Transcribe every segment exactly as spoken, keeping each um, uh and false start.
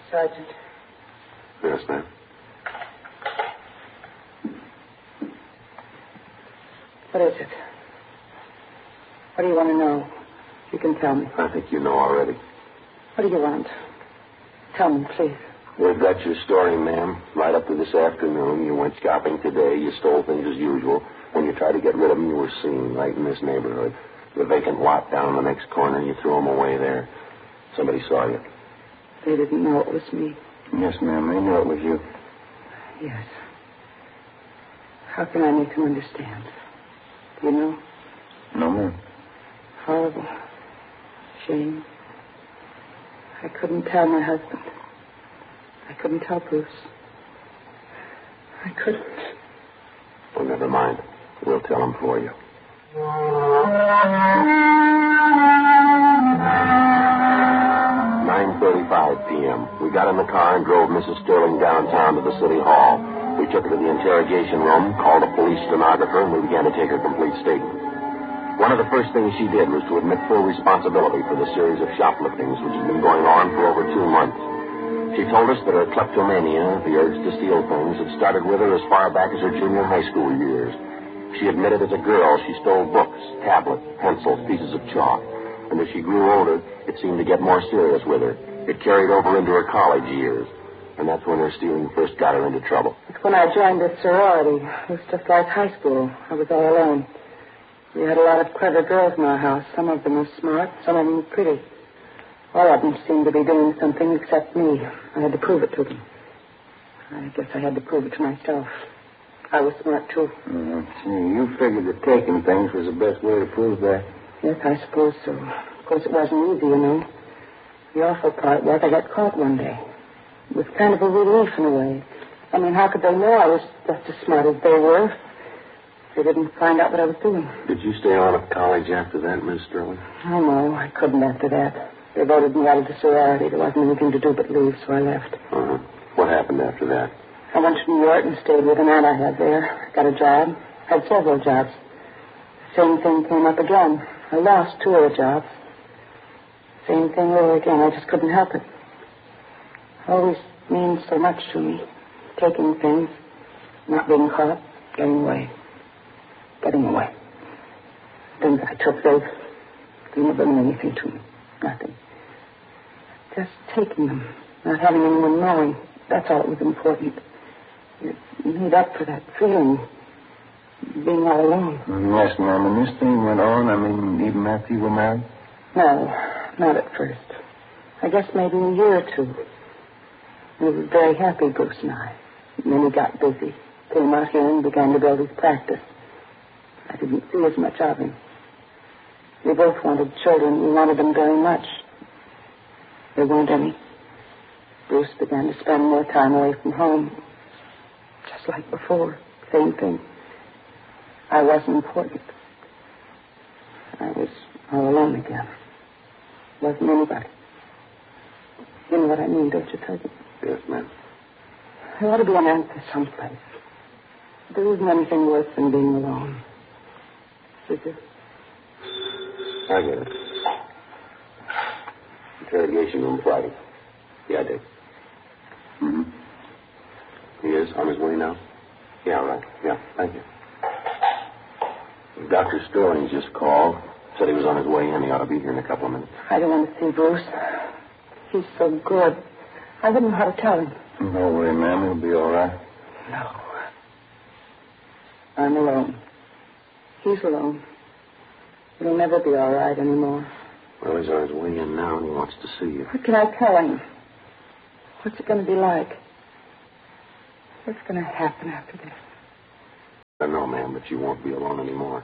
Sergeant. Yes, ma'am. What is it? What do you want to know? You can tell me. I think you know already. What do you want? Tell me, please. We've got your story, ma'am. Right up to this afternoon. You went shopping today. You stole things as usual. When you tried to get rid of them, you were seen right in this neighborhood. The vacant lot down in the next corner, you threw them away there. Somebody saw you. They didn't know it was me. Yes, ma'am. They knew it was you. Yes. How can I make them understand? Do you know? No, ma'am. Horrible. Shame. I couldn't tell my husband. I couldn't tell Bruce. I couldn't. Well, never mind. We'll tell him for you. nine thirty-five p.m. We got in the car and drove Missus Sterling downtown to the city hall. We took her to the interrogation room, called a police stenographer, and we began to take her complete statement. One of the first things she did was to admit full responsibility for the series of shopliftings which had been going on for over two months. She told us that her kleptomania, the urge to steal things, had started with her as far back as her junior high school years. She admitted as a girl she stole books, tablets, pencils, pieces of chalk. And as she grew older, it seemed to get more serious with her. It carried over into her college years. And that's when her stealing first got her into trouble. It's when I joined the sorority. It was just like high school. I was all alone. We had a lot of clever girls in our house. Some of them were smart, some of them were pretty. All of them seemed to be doing something except me. I had to prove it to them. I guess I had to prove it to myself. I was smart, too. Mm-hmm. See, you figured that taking things was the best way to prove that? Yes, I suppose so. Of course, it wasn't easy, you know. The awful part was I got caught one day. It was kind of a relief in a way. I mean, how could they know I was just as smart as they were? They didn't find out what I was doing. Did you stay on at college after that, Miss Sterling? Oh, no, I couldn't after that. They voted me out of the sorority. There wasn't anything to do but leave, so I left. Uh-huh. What happened after that? I went to New York and stayed with an aunt I had there. Got a job. Had several jobs. The same thing came up again. I lost two of the jobs. Same thing over again. I just couldn't help it. Always means so much to me. Taking things, not being caught, getting away. Getting away. Things I took, they, they never meant anything to me. Nothing. Just taking them, not having anyone knowing. That's all that was important. It made up for that feeling, being all alone. Yes, ma'am. And this thing went on, I mean, even after you were married? No, not at first. I guess maybe a year or two. We were very happy, Bruce and I. And then he got busy. Came out here and began to build his practice. I didn't see as much of him. We both wanted children. We wanted them very much. There weren't any. Bruce began to spend more time away from home. Just like before. Same thing. I wasn't important. I was all alone again. Wasn't anybody. You know what I mean, don't you, Sergeant? Yes, ma'am. There ought to be an answer someplace. There isn't anything worse than being alone. Is there? I get it. Interrogation room Friday. Yeah, I did. Mm-hmm. He is on his way now? Yeah, right. Yeah, thank you. Doctor Sterling just called. Said he was on his way in. He ought to be here in a couple of minutes. I don't want to see Bruce. He's so good. I wouldn't know how to tell him. No worry, ma'am. He'll be all right. No. I'm alone. He's alone. He'll never be all right anymore. Well, he's on his way in now, and he wants to see you. What can I tell him? What's it going to be like? What's going to happen after this? I know, ma'am, but you won't be alone anymore.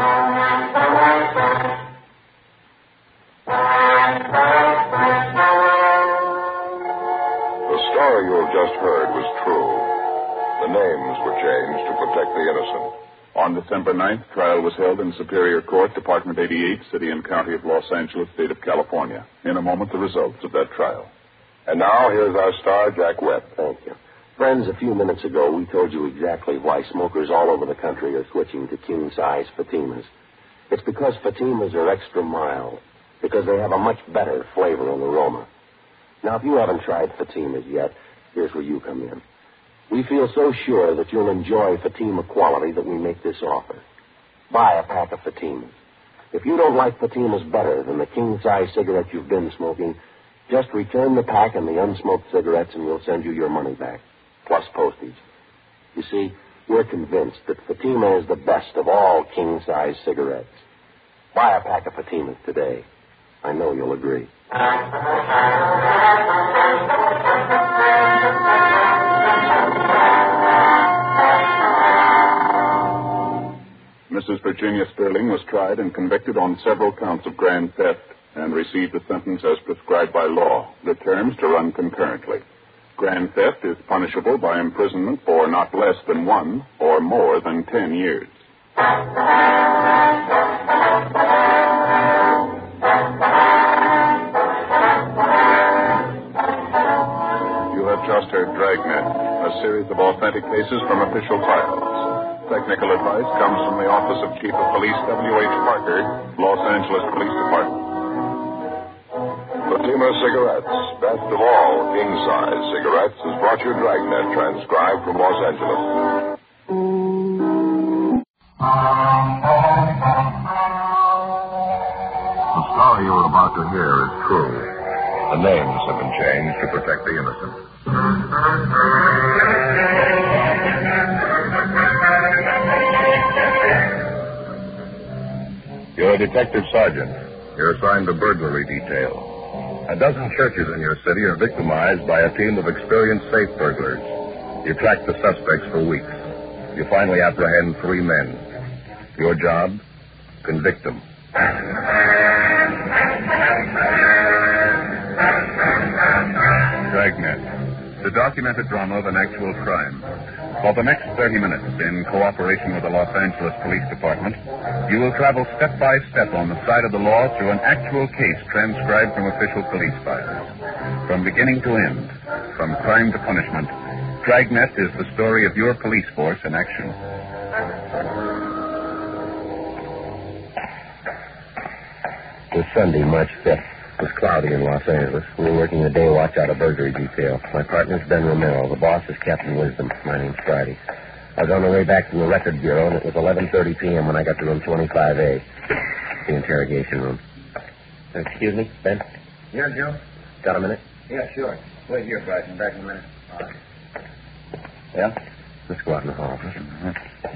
The story you have just heard was true. The names were changed to protect the innocent. On December ninth, trial was held in Superior Court, Department eighty-eight, City and County of Los Angeles, State of California. In a moment, the results of that trial. And now, here's our star, Jack Webb. Thank you. Friends, a few minutes ago, we told you exactly why smokers all over the country are switching to king-size Fatimas. It's because Fatimas are extra mild, because they have a much better flavor and aroma. Now, if you haven't tried Fatima's yet, here's where you come in. We feel so sure that you'll enjoy Fatima quality that we make this offer. Buy a pack of Fatimas. If you don't like Fatima's better than the king-size cigarette you've been smoking, just return the pack and the unsmoked cigarettes and we'll send you your money back, plus postage. You see, we're convinced that Fatima is the best of all king-size cigarettes. Buy a pack of Fatimas today. I know you'll agree. Missus Virginia Sterling was tried and convicted on several counts of grand theft and received a sentence as prescribed by law, the terms to run concurrently. Grand theft is punishable by imprisonment for not less than one or more than ten years. You have just heard Dragnet, a series of authentic cases from official files. Technical advice comes from the Office of Chief of Police W H Parker, Los Angeles Police Department. Fatima Cigarettes, best of all king-size cigarettes, has brought you Dragnet, transcribed from Los Angeles. The story you are about to hear is true. The names have been changed to protect the innocent. You're a detective sergeant. You're assigned to burglary detail. A dozen churches in your city are victimized by a team of experienced safe burglars. You track the suspects for weeks. You finally apprehend three men. Your job? Convict them. Dragnet, the documented drama of an actual crime. For the next thirty minutes, in cooperation with the Los Angeles Police Department, you will travel step by step on the side of the law through an actual case transcribed from official police files. From beginning to end, from crime to punishment, Dragnet is the story of your police force in action. It was Sunday, March fifth. It was cloudy in Los Angeles. We were working the day watch out of burglary detail. My partner's Ben Romero. The boss is Captain Wisdom. My name's Friday. I was on the way back from the record bureau, and it was eleven thirty p.m. when I got to room twenty-five A, the interrogation room. Excuse me, Ben? Yeah, Joe? Got a minute? Yeah, sure. Wait here, Bryson. Back in a minute. All right. Yeah? Let's go out in the hall. Mm-hmm.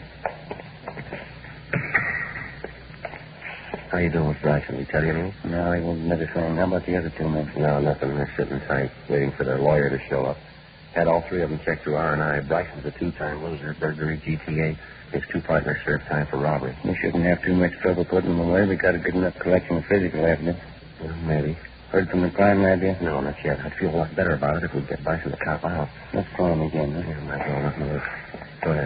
How you doing with Bryson? Did he tell you anything? No, he won't never say anything. How about the other two men? No, nothing. They're sitting tight, waiting for their lawyer to show up. Had all three of them checked through R and I. Bryson's a two-time loser, burglary, G T A. His two partners served time for robbery. We shouldn't have too much trouble putting them away. We got a good enough collection of physical evidence. Well, maybe. Heard from the crime lab yet? No, not yet. I'd feel a lot better about it if we'd get Bryson to cop out. Let's call him again, huh? Yeah, might go nothing to Go ahead.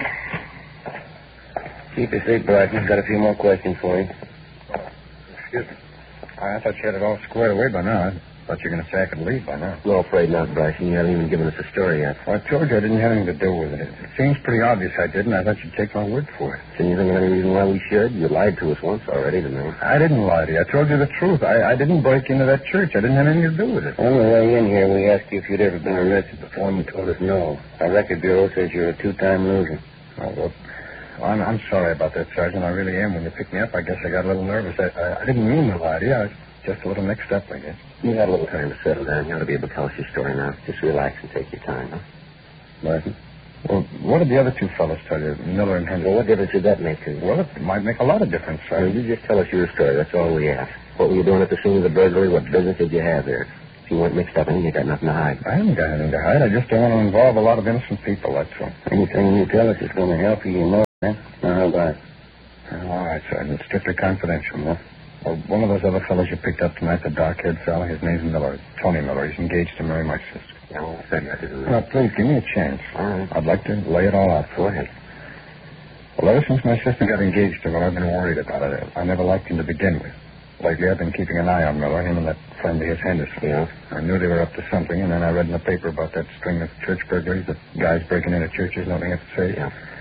Keep your seat, Bryson. Got a few more questions for you. Excuse me. I thought you had it all squared away by now. I thought you were going to say I could leave by now. No, afraid not, Bryson. You haven't even given us a story yet. Well, I told you I didn't have anything to do with it. It seems pretty obvious I did, and I thought you'd take my word for it. Can you think of any reason why we should? You lied to us once already tonight. I didn't lie to you. I told you the truth. I, I didn't break into that church. I didn't have anything to do with it. On the way in here, we asked you if you'd ever been arrested before, and you told us no. Our record bureau says you're a two-time loser. Oh, well, well I'm, I'm sorry about that, Sergeant. I really am. When you picked me up, I guess I got a little nervous. I, I, I didn't mean to lie to you. I was just a little mixed up, I guess. You had a little time to settle down. You ought to be able to tell us your story now. Just relax and take your time, huh? Martin? Well, what did the other two fellows tell you, Miller and Henry? Well, what difference did that make to you? Well, it might make a lot of difference, Sergeant. Well, you just tell us your story. That's all we ask. What were you doing at the scene of the burglary? What business did you have there? If you weren't mixed up in it, you got nothing to hide. I haven't got anything to hide. I just don't want to involve a lot of innocent people, that's all. Anything you tell us is going to help you, you know, huh? Now, how about it? All right, Sergeant. Strictly confidential, huh? Well, one of those other fellows you picked up tonight, the dark-haired fellow, his name's Miller. Tony Miller. He's engaged to marry my sister. Yeah, well, I said I didn't know. Now, please, give me a chance. All right. I'd like to lay it all out. Go ahead. Well, ever since my sister got engaged to him, I've been worried about it. I never liked him to begin with. Lately, I've been keeping an eye on Miller, him and that friend of his, Henderson. Yeah? I knew they were up to something, and then I read in the paper about that string of church burglaries, that guys breaking into churches, nothing to say. Yeah.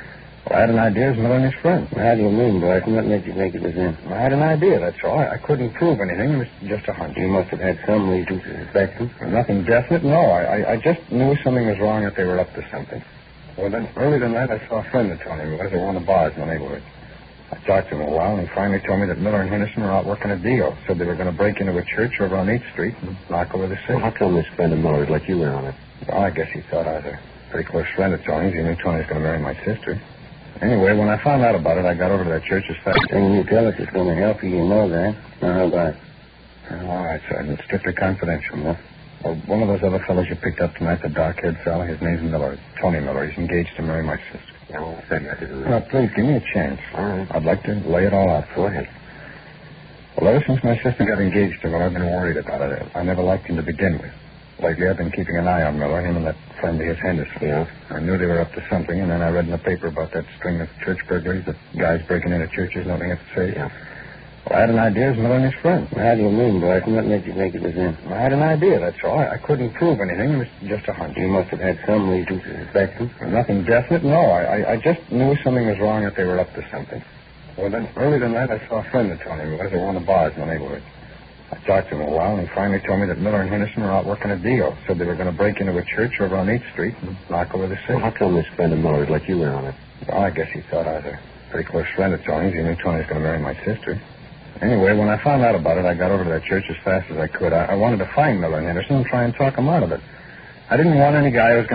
Well, I had an idea as Miller and his friend. Well, how do you mean, Barton? What made you think it was him? I had an idea, that's all. I, I couldn't prove anything. It was just a hunch. You must have had some reason to suspect him. Nothing definite, no. I, I, I just knew something was wrong, that they were up to something. Well, then, early tonight, I saw a friend of Tony who was at one of the bars in the neighborhood. I talked to him a while, and he finally told me that Miller and Henderson were out working a deal. Said they were going to break into a church over on eighth street and knock over the safe. Well, how come this friend of Miller's let you in on it? Well, I guess he thought I was a pretty close friend of Tony's. He knew Tony was going to marry my sister. Anyway, when I found out about it, I got over to that church as fast as... Anything you tell us is going to help you, you know that. Now, how about it? Oh, all right, Sergeant. Strictly confidential. Yeah. Well, one of those other fellows you picked up tonight, the dark-haired fella, his name's Miller. Tony Miller. He's engaged to marry my sister. Yeah, well, I said I didn't know. Now, please, give me a chance. All right. I'd like to lay it all out. Go ahead. Well, ever since my sister got engaged to Miller, I've been worried about it. I never liked him to begin with. Lately, I've been keeping an eye on Miller, him and that friend of his, Henderson. Yeah? I knew they were up to something, and then I read in the paper about that string of church burglaries, that guys breaking into churches, nothing at the safe. Yeah. Well, I had an idea as Miller and his friend. Well, how do you mean, Barton? What made you think it was him? I had an idea, that's all. I, I couldn't prove anything. It was just a hunch. You must have had some reason to suspect him. Nothing definite, no. I, I, I just knew something was wrong, that they were up to something. Well, then, early tonight, I saw a friend of Tony who was at one of the bars in the neighborhood. I talked to him a while, and he finally told me that Miller and Henderson were out working a deal. Said they were going to break into a church over on eighth street and knock over the safe. Well, how come this friend of Miller's let you in on it? Well, I guess he thought I was a pretty close friend of Tony's. He knew Tony was going to marry my sister. Anyway, when I found out about it, I got over to that church as fast as I could. I, I wanted to find Miller and Henderson and try and talk them out of it. I didn't want any guy who was going